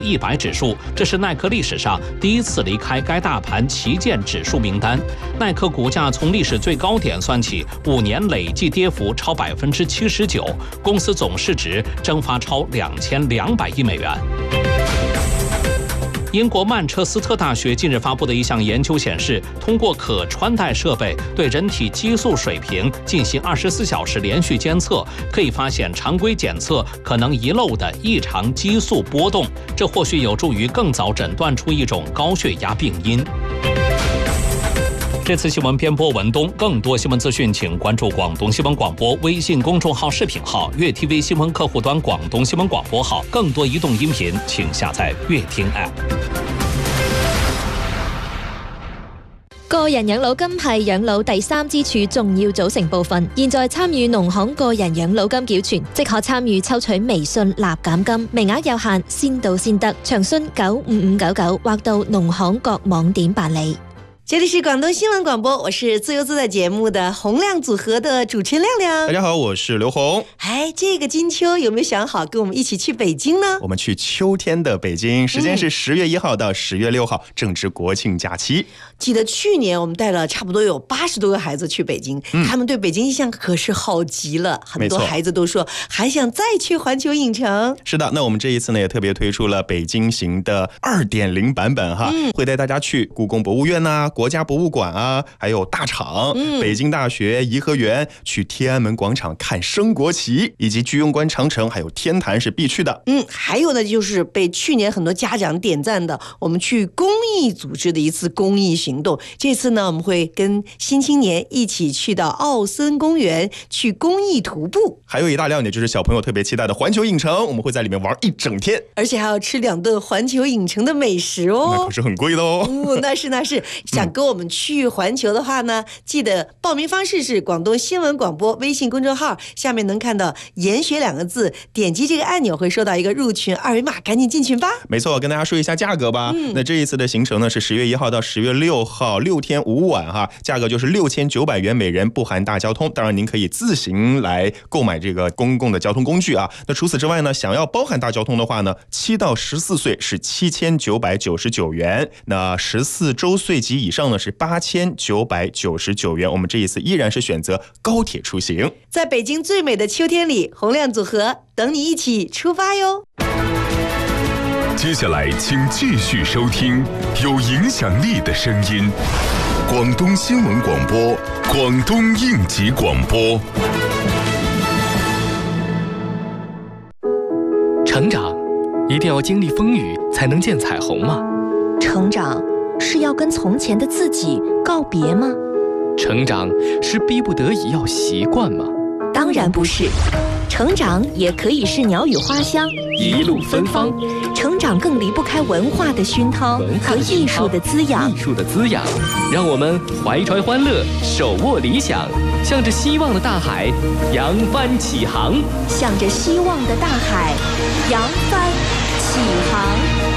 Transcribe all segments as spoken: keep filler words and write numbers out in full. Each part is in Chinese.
一百指数，这是耐克历史上第一次离开该大盘旗舰指数名单。耐克股价从历史最高点算起，五年累计跌幅超百分之七十九，公司总市值蒸发超两千两百亿美元。英国曼彻斯特大学近日发布的一项研究显示，通过可穿戴设备对人体激素水平进行二十四小时连续监测，可以发现常规检测可能遗漏的异常激素波动，这或许有助于更早诊断出一种高血压病因。这次新闻编播文东，更多新闻资讯请关注广东新闻广播微信公众号视频号、粤 T V 新闻客户端广东新闻广播号。更多移动音頻請下載粵聽 App。 個人養老金係養老第三支柱重要組成部分。現在參與農行個人養老金繳存，即可參與抽取微信立減金，名額有限，先到先得。詳詢九五五九九或到農行各網點辦理。 这里是广东新闻广播，我是自由自在节目的洪亮组合的主持人亮亮。 大家好，我是刘红。 哎，这个金秋有没有想好跟我们一起去北京呢？ 我们去秋天的北京，时间是十月一号到十月六号，正值国庆假期。 记得去年我们带了差不多有八十多个孩子去北京、嗯、他们对北京印象可是好极了，很多孩子都说还想再去环球影城。 是的，那我们这一次呢也特别推出了北京行的 二点零 版本哈、嗯，会带大家去故宫博物院啊、国家博物馆啊，还有大厂、嗯、北京大学、颐和园，去天安门广场看升国旗，以及居庸关长城还有天坛是必去的。 嗯，还有呢就是被去年很多家长点赞的，我们去公益组织的一次公益行动。这次呢我们会跟新青年一起去到奥森公园去公益徒步。 还有一大亮点就是小朋友特别期待的环球影城，我们会在里面玩一整天， 而且还要吃两顿环球影城的美食哦， 那可是很贵的哦。 哦，那是那是。想跟我们去环球的话呢、嗯、记得报名方式是广东新闻广播微信公众号下面能看到研学两个字，点击这个按钮会收到一个入群二维码，赶紧进群吧。 没错，跟大家说一下价格吧、嗯、那这一次的行程呢是十月一号到十月六号，六天五晚哈，价格就是六千九百元每人，不含大交通。当然您可以自行来购买这个公共的交通工具啊。那除此之外呢，想要包含大交通的话呢，七到十四岁是七千九百九十九元，那十四周岁及以上呢是八千九百九十九元。我们这一次依然是选择高铁出行， 在北京最美的秋天里，洪亮组合等你一起出发哟。 接下来请继续收听有影响力的声音，广东新闻广播，广东应急广播。 成长一定要经历风雨才能见彩虹吗？ 成长是要跟从前的自己告别吗？ 成长是逼不得已要习惯吗？ 当然不是，成长也可以是鸟语花香， 一路芬芳。 成长更离不开文化的熏陶和艺术的滋养。 艺术的滋养，让我们怀揣欢乐，手握理想，向着希望的大海扬帆起航。 向着希望的大海扬帆起航。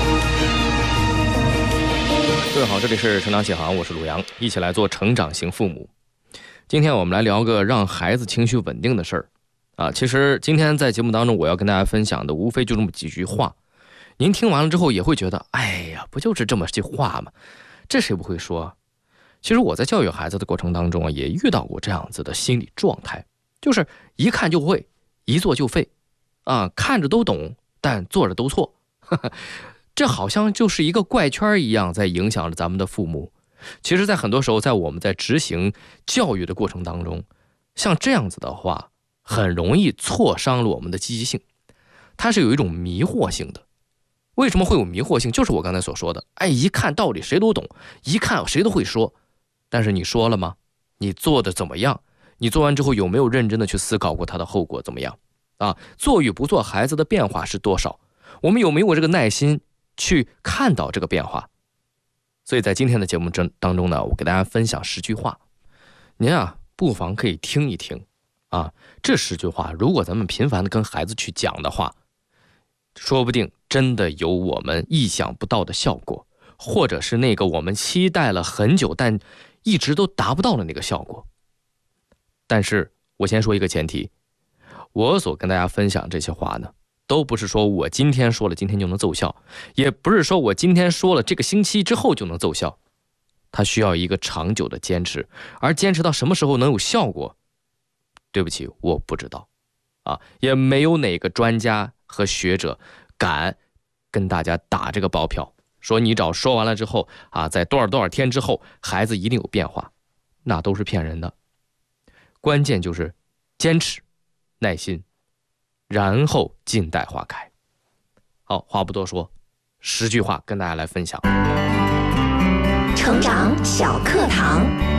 各位好，这里是成长起航，我是鲁阳，一起来做成长型父母。今天我们来聊个让孩子情绪稳定的事儿啊。其实今天在节目当中我要跟大家分享的无非就这么几句话，您听完了之后也会觉得，哎呀，不就是这么句话吗？这谁不会说？其实我在教育孩子的过程当中啊，也遇到过这样子的心理状态，就是一看就会，一做就废啊，看着都懂，但做着都错。呵呵，这好像就是一个怪圈一样，在影响着咱们的父母。其实在很多时候，在我们在执行教育的过程当中，像这样子的话很容易挫伤了我们的积极性，它是有一种迷惑性的。为什么会有迷惑性？就是我刚才所说的，哎，一看道理谁都懂，一看谁都会说，但是你说了吗？你做的怎么样？你做完之后有没有认真的去思考过它的后果怎么样啊？做与不做，孩子的变化是多少？我们有没有这个耐心去看到这个变化？所以在今天的节目当中呢，我给大家分享十句话，您啊不妨可以听一听啊。这十句话如果咱们频繁的跟孩子去讲的话，说不定真的有我们意想不到的效果，或者是那个我们期待了很久但一直都达不到的那个效果。但是我先说一个前提，我所跟大家分享这些话呢， 都不是说我今天说了今天就能奏效，也不是说我今天说了这个星期之后就能奏效，它需要一个长久的坚持，而坚持到什么时候能有效果，对不起，我不知道啊，也没有哪个专家和学者敢跟大家打这个包票，说你只要说完了之后啊，在多少多少天之后孩子一定有变化，那都是骗人的。关键就是坚持耐心，然后静待花开。好，话不多说，十句话跟大家来分享。 成长小课堂。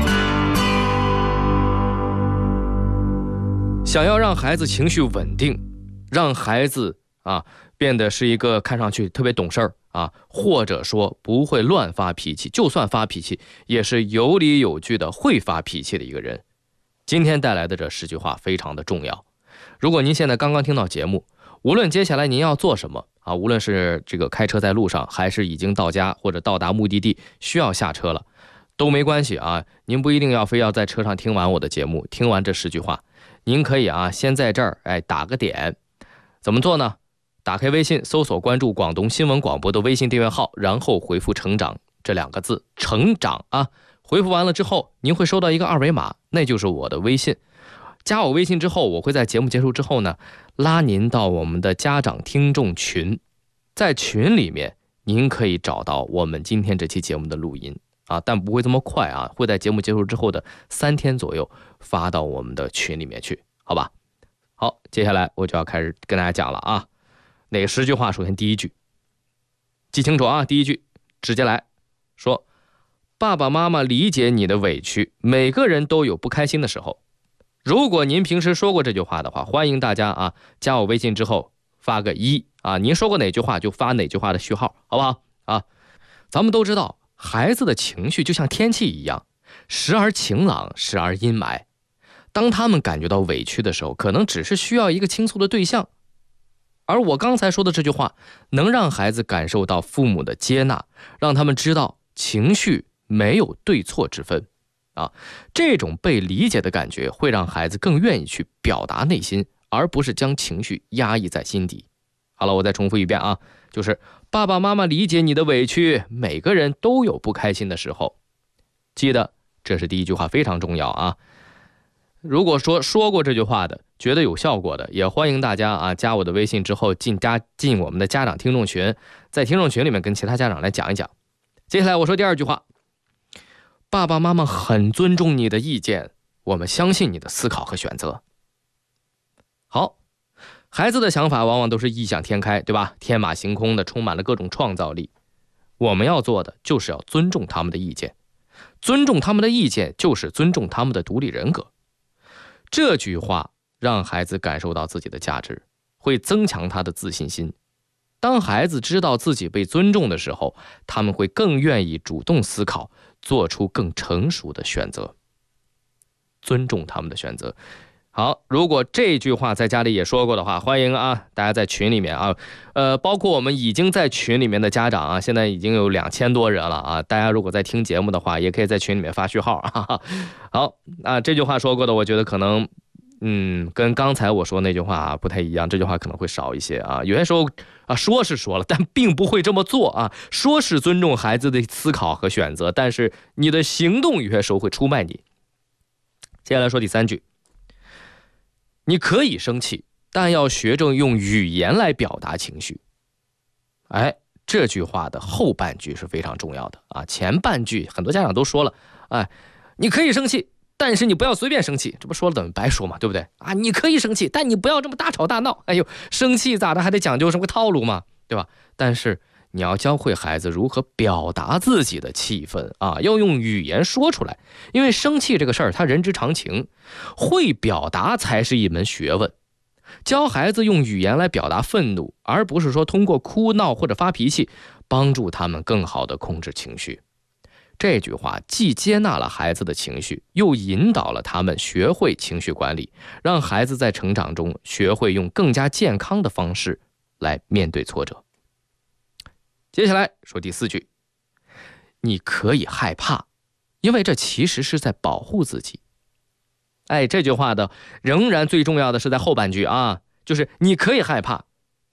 想要让孩子情绪稳定，让孩子啊变得是一个看上去特别懂事儿啊，或者说不会乱发脾气，就算发脾气也是有理有据的会发脾气的一个人。今天带来的这十句话非常的重要。如果您现在刚刚听到节目，无论接下来您要做什么啊，无论是这个开车在路上，还是已经到家或者到达目的地需要下车了，都没关系啊。您不一定要非要在车上听完我的节目，听完这十句话，您可以啊先在这儿哎打个点。怎么做呢？打开微信，搜索关注广东新闻广播的微信订阅号，然后回复成长这两个字，成长啊。回复完了之后，您会收到一个二维码，那就是我的微信。加我微信之后，我会在节目结束之后呢，拉您到我们的家长听众群，在群里面您可以找到我们今天这期节目的录音啊，但不会这么快啊，会在节目结束之后的三天左右发到我们的群里面去，好吧？好，接下来我就要开始跟大家讲了啊。哪十句话？首先第一句，记清楚啊，第一句直接来说，爸爸妈妈理解你的委屈，每个人都有不开心的时候。如果您平时说过这句话的话，欢迎大家啊加我微信之后发个一啊，您说过哪句话就发哪句话的序号，好不好啊？咱们都知道，孩子的情绪就像天气一样，时而晴朗，时而阴霾。当他们感觉到委屈的时候，可能只是需要一个倾诉的对象。而我刚才说的这句话，能让孩子感受到父母的接纳，让他们知道情绪没有对错之分啊，这种被理解的感觉会让孩子更愿意去表达内心，而不是将情绪压抑在心底。好了，我再重复一遍啊，就是爸爸妈妈理解你的委屈，每个人都有不开心的时候。记得这是第一句话，非常重要啊。如果说说过这句话的，觉得有效果的，也欢迎大家啊加我的微信之后进加进我们的家长听众群，在听众群里面跟其他家长来讲一讲。接下来我说第二句话，爸爸妈妈很尊重你的意见，我们相信你的思考和选择。好，孩子的想法往往都是异想天开，对吧？天马行空的，充满了各种创造力。我们要做的就是要尊重他们的意见，尊重他们的意见就是尊重他们的独立人格。这句话让孩子感受到自己的价值，会增强他的自信心。当孩子知道自己被尊重的时候，他们会更愿意主动思考，做出更成熟的选择。尊重他们的选择。好，如果这句话在家里也说过的话，欢迎啊，大家在群里面啊，呃，包括我们已经在群里面的家长啊，现在已经有两千多人了啊，大家如果在听节目的话，也可以在群里面发序号啊。好啊，这句话说过的，我觉得可能，嗯，跟刚才我说那句话啊不太一样，这句话可能会少一些啊。有些时候啊，说是说了，但并不会这么做啊。说是尊重孩子的思考和选择，但是你的行动有些时候会出卖你。接下来说第三句。你可以生气，但要学着用语言来表达情绪。哎，这句话的后半句是非常重要的啊。前半句很多家长都说了，哎，你可以生气，但是你不要随便生气，这不说了等于白说嘛，对不对啊？你可以生气，但你不要这么大吵大闹。哎呦，生气咋的还得讲究什么个套路嘛，对吧？但是你要教会孩子如何表达自己的气氛啊，要用语言说出来。因为生气这个事儿，他人之常情，会表达才是一门学问。教孩子用语言来表达愤怒，而不是说通过哭闹或者发脾气，帮助他们更好地控制情绪。这句话既接纳了孩子的情绪，又引导了他们学会情绪管理，让孩子在成长中学会用更加健康的方式来面对挫折。接下来说第四句，你可以害怕，因为这其实是在保护自己。哎，这句话的仍然最重要的是在后半句啊，就是你可以害怕，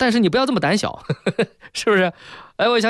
但是你不要这么胆小，是不是？哎，我想。